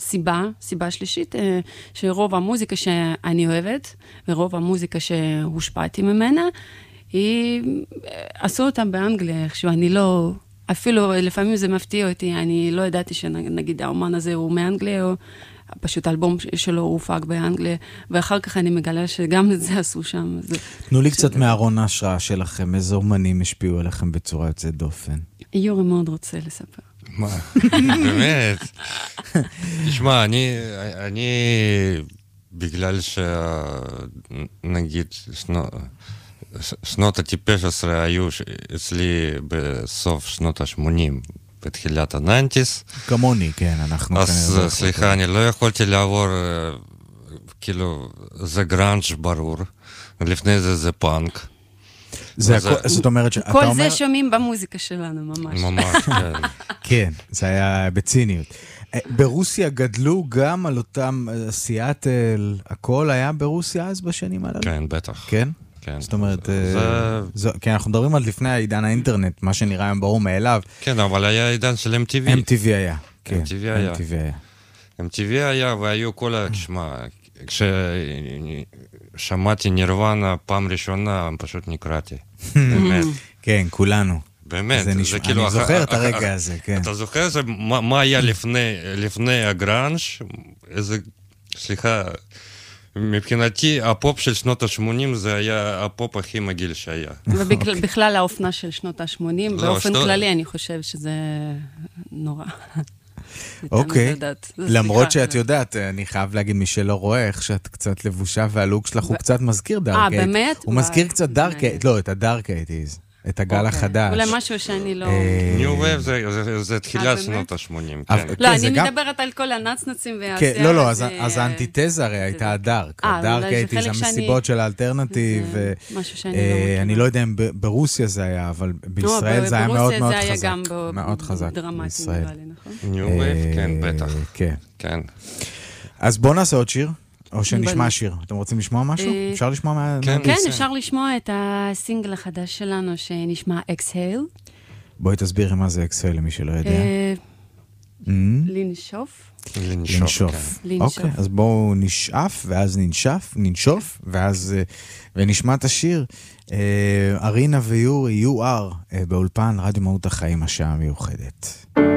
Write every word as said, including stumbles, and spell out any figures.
סיבה, סיבה שלישית, שרוב המוזיקה שאני אוהבת, ורוב המוזיקה שהושפעתי ממנה, היא עשו אותה באנגליה, איכשהו, אני לא, אפילו לפעמים זה מפתיע אותי, אני לא ידעתי שנגיד האומן הזה הוא מאנגליה, או פשוט אלבום שלו הופק באנגליה, ואחר כך אני מגלה שגם את זה עשו שם. תנו לי קצת מארון ההשראה שלכם, איזה אומנים השפיעו עליכם בצורה יוצאת דופן? יורי מאוד רוצה לספר. מה? באמת? תשמע, אני, אני, בגלל שנגיד, שנות הטיפש עשרה היו אצלי בסוף שנות ה-שמונים, בתחילת הנאנטיס. כמוני, כן, אנחנו... אז סליחה, אני לא יכולתי לעבור, כאילו, זה גראנג' ברור, לפני זה זה פאנק. זאת אומרת שאתה כל אומר... זה שומעים במוזיקה שלנו, ממש. ממש, כן. כן, זה היה בציניות. ברוסיה גדלו גם על אותם סיאטל, הכל היה ברוסיה אז בשנים הללו? כן, בטח. כן? כן. זאת אומרת, זה... זה... כן, אנחנו מדברים על לפני העידן האינטרנט, מה שנראה היום ברור מאליו. כן, אבל היה עידן של אם טי וי. אם טי וי היה, כן. אם טי וי היה. אם טי וי היה. אם טי וי היה, והיו כל ה... תשמע, כששמעתי נירוונה פעם ראשונה, פשוט נקראתי. באמת. כן, כולנו. באמת. זה נשמע, אני זוכר את הרגע הזה, כן. אתה זוכר מה היה לפני הגראנג'? איזה, סליחה... מבחינתי, הפופ של שנות ה-שמונים זה היה הפופ הכי מגעיל שהיה. ובכלל האופנה של שנות ה-שמונים, באופן כללי אני חושב שזה נורא. אוקיי, למרות שאת יודעת, אני חייב להגיד מי שלא רואה, איך שאת קצת לבושה והלוק שלך הוא קצת מזכיר דארק אייטיז. אה, באמת? הוא מזכיר קצת דארק אייטיז, לא, את הדארק אייטיז. את הגל החדש. אולי משהו שאני לא... ניו וייב זה תחילת שנות ה-שמונים. לא, אני מדברת על כל הנצנצים והעשייה. לא, לא, אז האנטיתזה הרי הייתה הדארק. הדארק הייתי זה מסיבות של האלטרנטיב. אני לא יודע אם ברוסיה זה היה, אבל בישראל זה היה מאוד מאוד חזק. מאוד חזק בישראל. ניו וייב, כן, בטח. כן. אז בואו נעשה עוד שיר. או שנשמע שיר. אתם רוצים לשמוע משהו? אפשר לשמוע מה... כן, אפשר לשמוע את הסינגל החדש שלנו שנשמע Exhale. בואי תסבירי מה זה Exhale למי שלא יודע. לנשוף. לנשוף. אוקיי, אז בואו נשאף ואז ננשף, ננשוף, ואז ונשמע את השיר. ארינה ויורי, You Are, באולפן רדיו מהות החיים, השעה המיוחדת.